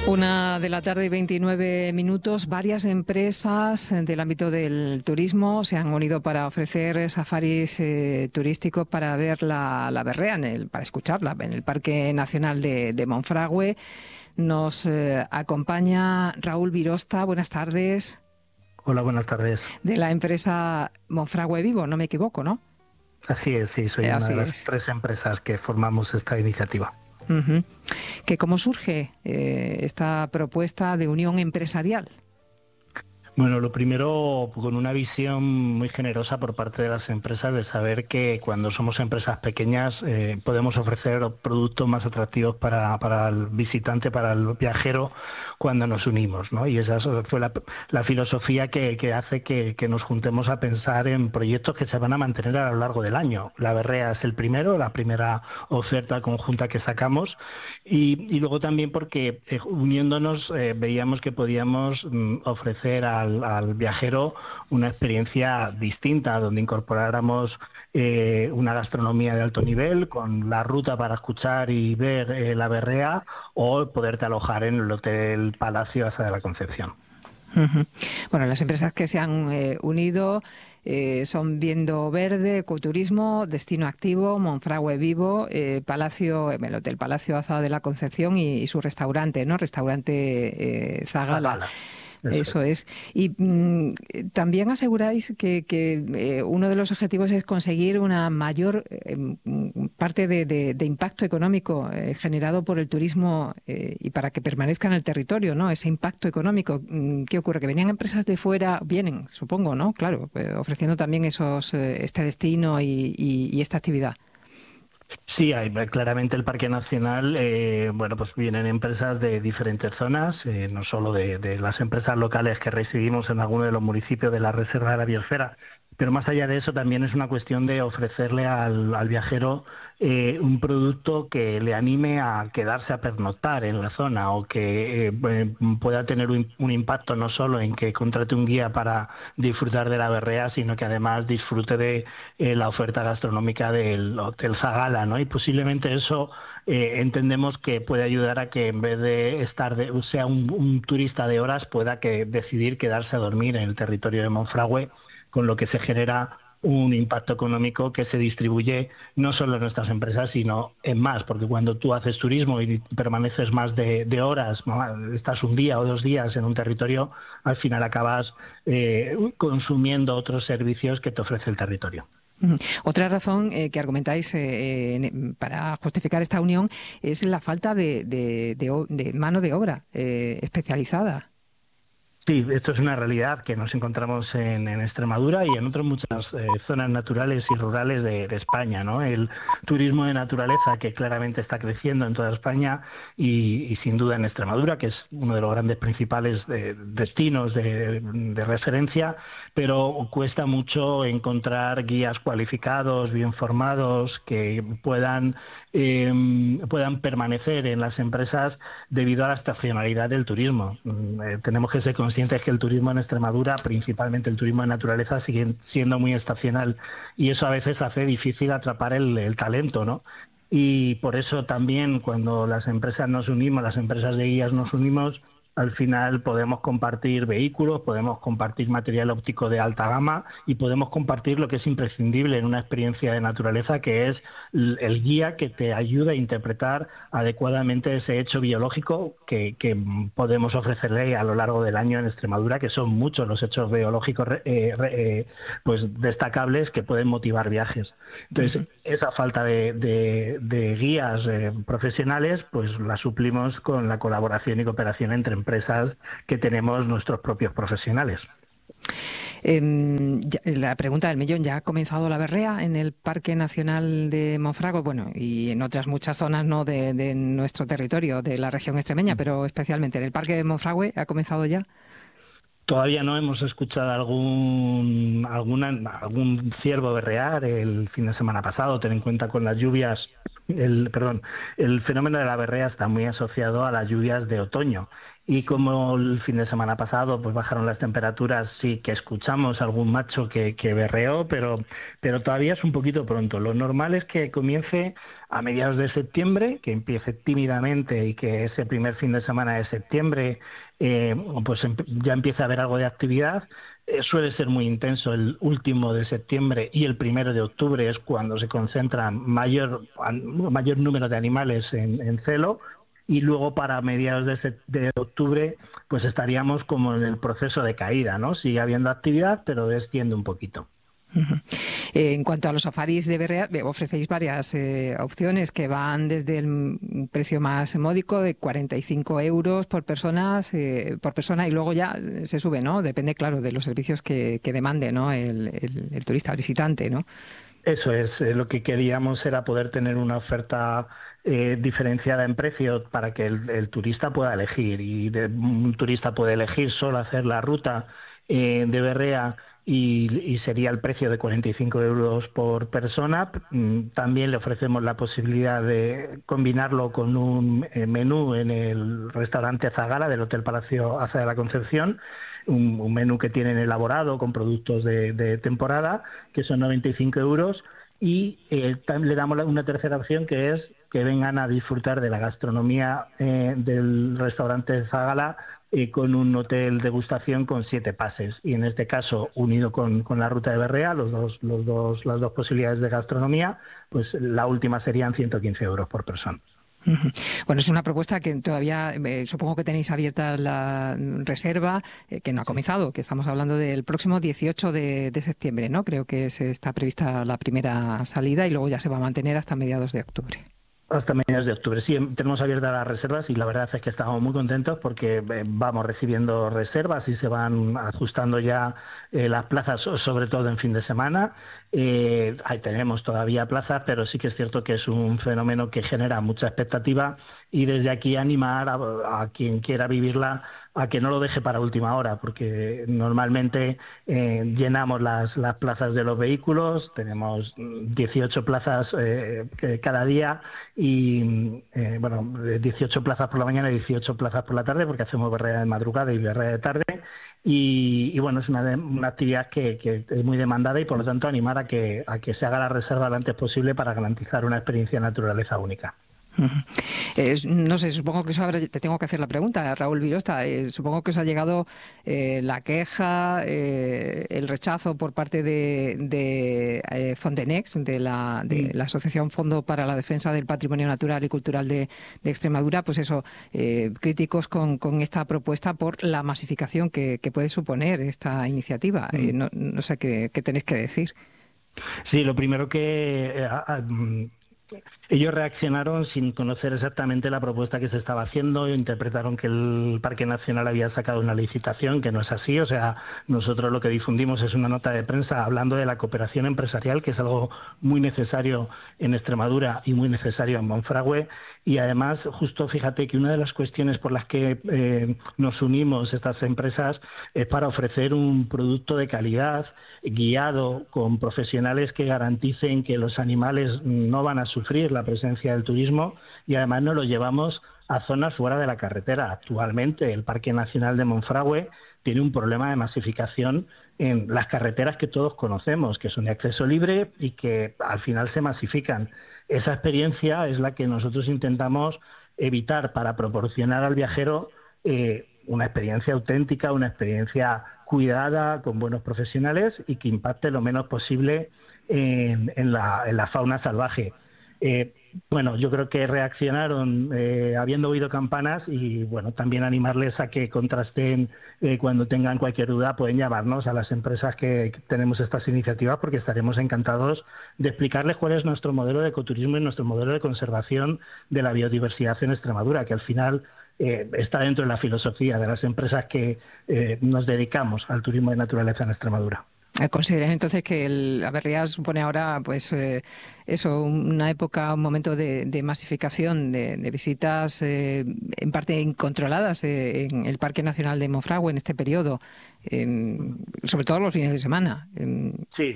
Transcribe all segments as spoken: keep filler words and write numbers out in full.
Una de la tarde y veintinueve minutos. Varias empresas del ámbito del turismo se han unido para ofrecer safaris eh, turísticos para ver la, la berrea, en el, para escucharla en el Parque Nacional de, de Monfragüe. Nos eh, acompaña Raúl Virosta. Buenas tardes. Hola, buenas tardes. De la empresa Monfragüe Vivo, no me equivoco, ¿no? Así es, sí, soy Eh, una así de las es. tres empresas que formamos esta iniciativa. Uh-huh. ¿Que cómo surge eh, esta propuesta de unión empresarial? Bueno, lo primero, con una visión muy generosa por parte de las empresas de saber que cuando somos empresas pequeñas eh, podemos ofrecer productos más atractivos para, para el visitante, para el viajero, cuando nos unimos, ¿no? Y esa fue la, la filosofía que, que hace que, que nos juntemos a pensar en proyectos que se van a mantener a lo largo del año. La berrea es el primero, la primera oferta conjunta que sacamos, y, y luego también porque eh, uniéndonos eh, veíamos que podíamos mm, ofrecer al Al, al viajero una experiencia distinta, donde incorporáramos eh, una gastronomía de alto nivel con la ruta para escuchar y ver eh, la berrea, o poderte alojar en el Hotel Palacio Aza de la Concepción. Uh-huh. Bueno, las empresas que se han eh, unido eh, son Viendo Verde, Ecoturismo, Destino Activo, Monfragüe Vivo, eh, Palacio, el Hotel Palacio Aza de la Concepción y, y su restaurante, ¿no? Restaurante eh, Zagala. Zagala. Eso es. Y mm, también aseguráis que, que eh, uno de los objetivos es conseguir una mayor eh, parte de, de, de impacto económico eh, generado por el turismo eh, y para que permanezca en el territorio, ¿no? Ese impacto económico. ¿Qué ocurre? Que venían empresas de fuera, vienen, supongo, ¿no? Claro, eh, ofreciendo también esos eh, este destino y, y, y esta actividad. Sí, hay, claramente el Parque Nacional, eh, bueno, pues vienen empresas de diferentes zonas, eh, no solo de, de las empresas locales que residimos en alguno de los municipios de la Reserva de la Biosfera, pero más allá de eso también es una cuestión de ofrecerle al, al viajero eh, un producto que le anime a quedarse a pernoctar en la zona, o que eh, pueda tener un, un impacto no solo en que contrate un guía para disfrutar de la berrea, sino que además disfrute de eh, la oferta gastronómica del Hotel Zagala, ¿no? Y posiblemente eso eh, entendemos que puede ayudar a que en vez de estar, de, o sea, un, un turista de horas pueda que decidir quedarse a dormir en el territorio de Monfragüe, con lo que se genera un impacto económico que se distribuye no solo en nuestras empresas, sino en más, porque cuando tú haces turismo y permaneces más de, de horas, estás un día o dos días en un territorio, al final acabas eh, consumiendo otros servicios que te ofrece el territorio. Otra razón eh, que argumentáis eh, eh, para justificar esta unión es la falta de, de, de, de mano de obra eh, especializada. Sí, esto es una realidad que nos encontramos en, en Extremadura y en otras muchas eh, zonas naturales y rurales de, de España, ¿no? El turismo de naturaleza, que claramente está creciendo en toda España y, y sin duda en Extremadura, que es uno de los grandes principales de, destinos de, de referencia, pero cuesta mucho encontrar guías cualificados, bien formados, que puedan, eh, puedan permanecer en las empresas debido a la estacionalidad del turismo. Eh, tenemos que ser conscientes es que el turismo en Extremadura, principalmente el turismo de naturaleza, sigue siendo muy estacional, y eso a veces hace difícil atrapar el, el talento, ¿no? Y por eso también cuando las empresas nos unimos, las empresas de guías nos unimos, al final podemos compartir vehículos, podemos compartir material óptico de alta gama y podemos compartir lo que es imprescindible en una experiencia de naturaleza, que es el guía que te ayuda a interpretar adecuadamente ese hecho biológico que, que podemos ofrecerle a lo largo del año en Extremadura, que son muchos los hechos biológicos eh, eh, pues destacables que pueden motivar viajes. Entonces, uh-huh. esa falta de, de, de guías eh, profesionales, pues la suplimos con la colaboración y cooperación entre empresas empresas que tenemos nuestros propios profesionales. Eh, ya, la pregunta del millón, ¿ya ha comenzado la berrea en el Parque Nacional de Monfragüe? Bueno, y en otras muchas zonas no de, de nuestro territorio, de la región extremeña, pero especialmente en el Parque de Monfragüe, ¿ha comenzado ya? Todavía no hemos escuchado algún alguna, algún ciervo berrear el fin de semana pasado. Ten en cuenta con las lluvias, el perdón, el fenómeno de la berrea está muy asociado a las lluvias de otoño. Y como el fin de semana pasado pues bajaron las temperaturas, sí que escuchamos algún macho que, que berreó, pero, pero todavía es un poquito pronto. Lo normal es que comience a mediados de septiembre, que empiece tímidamente y que ese primer fin de semana de septiembre eh, pues ya empiece a haber algo de actividad. Eh, suele ser muy intenso el último de septiembre y el primero de octubre es cuando se concentra mayor, mayor número de animales en, en celo. Y luego para mediados de, sep- de octubre pues estaríamos como en el proceso de caída, ¿no? Sigue habiendo actividad, pero desciende un poquito. Uh-huh. Eh, en cuanto a los safaris de Berrea, eh, ofrecéis varias eh, opciones que van desde el precio más módico de cuarenta y cinco euros por personas, eh, por persona y luego ya se sube, ¿no? Depende, claro, de los servicios que, que demande, ¿no? El, el, el turista, el visitante, ¿no? Eso es, eh, lo que queríamos era poder tener una oferta eh, diferenciada en precio para que el, el turista pueda elegir y de, un turista puede elegir solo hacer la ruta eh, de Berrea y, y sería el precio de cuarenta y cinco euros por persona. Mm, También le ofrecemos la posibilidad de combinarlo con un eh, menú en el restaurante Zagala del Hotel Palacio Aza de la Concepción, un, un menú que tienen elaborado con productos de, de temporada, que son noventa y cinco euros, y eh, le damos una tercera opción que es que vengan a disfrutar de la gastronomía eh, del restaurante Zagala eh, con un hotel degustación con siete pases, y en este caso unido con, con la ruta de Berrea, los dos, los dos, las dos posibilidades de gastronomía, pues la última serían ciento quince euros por persona. Bueno, es una propuesta que todavía eh, supongo que tenéis abierta la reserva, eh, que no ha comenzado, que estamos hablando del próximo dieciocho de, de septiembre, ¿no? Creo que se está prevista la primera salida y luego ya se va a mantener hasta mediados de octubre. Hasta mediados de octubre. Sí, tenemos abiertas las reservas y la verdad es que estamos muy contentos porque eh, vamos recibiendo reservas y se van ajustando ya eh, las plazas, sobre todo en fin de semana. Eh, ahí tenemos todavía plazas, pero sí que es cierto que es un fenómeno que genera mucha expectativa y desde aquí animar a, a quien quiera vivirla a que no lo deje para última hora, porque normalmente eh, llenamos las, las plazas de los vehículos, tenemos dieciocho plazas eh, cada día y, eh, bueno, dieciocho plazas por la mañana y dieciocho plazas por la tarde, porque hacemos berrea de madrugada y berrea de tarde. Y, y bueno, es una, de, una actividad que, que es muy demandada y por lo tanto animar a que, a que se haga la reserva lo antes posible para garantizar una experiencia de naturaleza única. Eh, no sé, supongo que eso habrá, te tengo que hacer la pregunta, Raúl Virosta. Eh, supongo que os ha llegado eh, la queja, eh, el rechazo por parte de, de eh, Fondenex, de la, de la Asociación Fondo para la Defensa del Patrimonio Natural y Cultural de, de Extremadura, pues eso, eh, críticos con, con esta propuesta por la masificación que, que puede suponer esta iniciativa. Eh, no, no sé qué, qué tenéis que decir. Sí, lo primero que... Eh, a, Ellos reaccionaron sin conocer exactamente la propuesta que se estaba haciendo, interpretaron que el Parque Nacional había sacado una licitación, que no es así. O sea, nosotros lo que difundimos es una nota de prensa hablando de la cooperación empresarial, que es algo muy necesario en Extremadura y muy necesario en Monfragüe. Y además, justo fíjate que una de las cuestiones por las que eh, nos unimos estas empresas es para ofrecer un producto de calidad, guiado, con profesionales que garanticen que los animales no van a sufrir la presencia del turismo, y además nos lo llevamos a zonas fuera de la carretera. Actualmente el Parque Nacional de Monfragüe tiene un problema de masificación en las carreteras que todos conocemos, que son de acceso libre y que al final se masifican. Esa experiencia es la que nosotros intentamos evitar para proporcionar al viajero eh, una experiencia auténtica, una experiencia cuidada, con buenos profesionales y que impacte lo menos posible en, en, la, en la fauna salvaje. Eh, bueno, yo creo que reaccionaron eh, habiendo oído campanas y bueno, también animarles a que contrasten eh, cuando tengan cualquier duda, pueden llamarnos a las empresas que, que tenemos estas iniciativas, porque estaremos encantados de explicarles cuál es nuestro modelo de ecoturismo y nuestro modelo de conservación de la biodiversidad en Extremadura, que al final eh, está dentro de la filosofía de las empresas que eh, nos dedicamos al turismo de naturaleza en Extremadura. ¿Consideráis entonces que el Berrea supone ahora, pues, eh, eso, una época, un momento de, de masificación de, de visitas, eh, en parte incontroladas, eh, en el Parque Nacional de Monfragüe en este periodo, eh, sobre todo los fines de semana? Eh. Sí.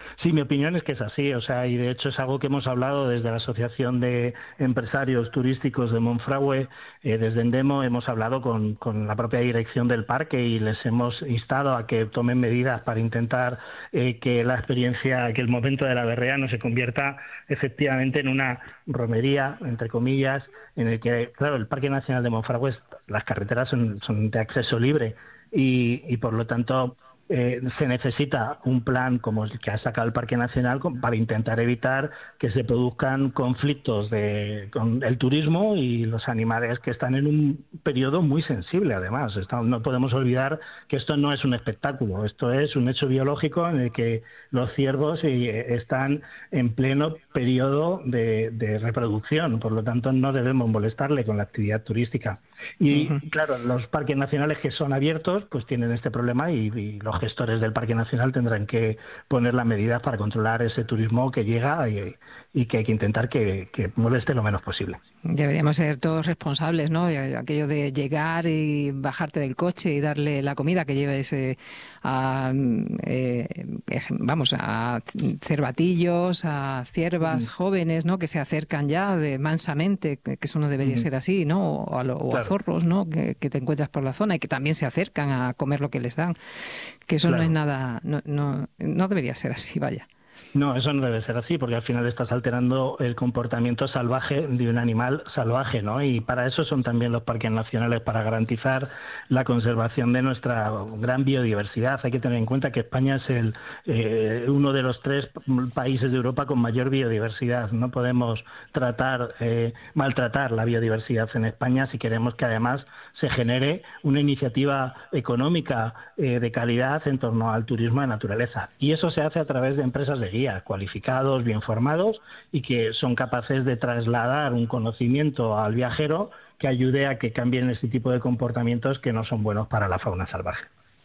Sí, mi opinión es que es así, o sea, y de hecho es algo que hemos hablado desde la Asociación de Empresarios Turísticos de Monfragüe, eh, desde Endemo hemos hablado con, con la propia dirección del parque y les hemos instado a que tomen medidas para intentar eh, que la experiencia, que el momento de la berrea no se convierta efectivamente en una romería, entre comillas, en el que, claro, el Parque Nacional de Monfragüe, las carreteras son, son de acceso libre y, y por lo tanto Eh, se necesita un plan como el que ha sacado el Parque Nacional para intentar evitar que se produzcan conflictos de, con el turismo y los animales que están en un periodo muy sensible, además. Está, no podemos olvidar que esto no es un espectáculo, esto es un hecho biológico en el que los ciervos eh, están en pleno periodo de, de reproducción, por lo tanto no debemos molestarle con la actividad turística. Y uh-huh. claro, los parques nacionales que son abiertos pues tienen este problema y, y los gestores del Parque Nacional tendrán que poner las medidas para controlar ese turismo que llega y, y que hay que intentar que, que moleste lo menos posible. Deberíamos ser todos responsables, ¿no? Aquello de llegar y bajarte del coche y darle la comida que lleves eh, a, eh, vamos, a cervatillos, a ciervas mm. jóvenes, ¿no? Que se acercan ya de mansamente, que eso no debería mm. ser así, ¿no? O a, lo, o claro. a zorros, ¿no? Que, que te encuentras por la zona y que también se acercan a comer lo que les dan. Que eso claro. no es nada, no, no, no debería ser así, vaya. No, eso no debe ser así, porque al final estás alterando el comportamiento salvaje de un animal salvaje, ¿no? Y para eso son también los parques nacionales, para garantizar la conservación de nuestra gran biodiversidad. Hay que tener en cuenta que España es el eh, uno de los tres países de Europa con mayor biodiversidad. No podemos tratar, eh, maltratar la biodiversidad en España si queremos que además se genere una iniciativa económica eh, de calidad en torno al turismo de naturaleza. Y eso se hace a través de empresas de guía, cualificados, bien formados y que son capaces de trasladar un conocimiento al viajero que ayude a que cambien este tipo de comportamientos que no son buenos para la fauna salvaje.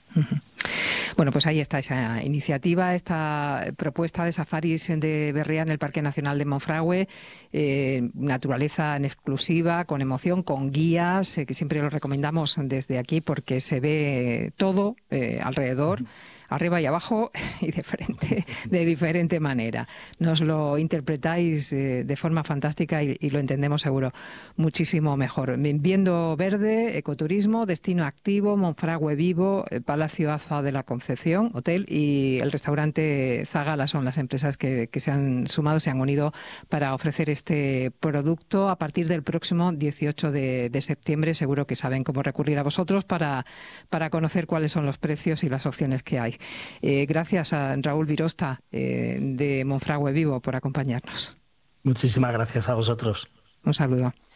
Bueno, pues ahí está esa iniciativa, esta propuesta de safaris de berrea en el Parque Nacional de Monfragüe, eh, naturaleza en exclusiva, con emoción, con guías, eh, que siempre lo recomendamos desde aquí porque se ve todo eh, alrededor, arriba y abajo y de frente, de diferente manera. Nos lo interpretáis eh, de forma fantástica y, y lo entendemos seguro muchísimo mejor. Viendo Verde, ecoturismo, destino activo, Monfragüe Vivo, Palacio Aza de la Concepción, hotel, y el restaurante Zagala son las empresas que, que se han sumado, se han unido para ofrecer este producto a partir del próximo dieciocho de septiembre. Seguro que saben cómo recurrir a vosotros para, para conocer cuáles son los precios y las opciones que hay. Eh, gracias a Raúl Virosta eh, de Monfragüe Vivo por acompañarnos. Muchísimas gracias a vosotros. Un saludo.